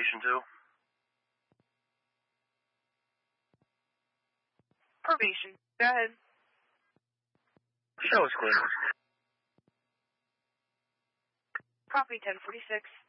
probation to? Probation. Go ahead. Show is clear. Property 1046.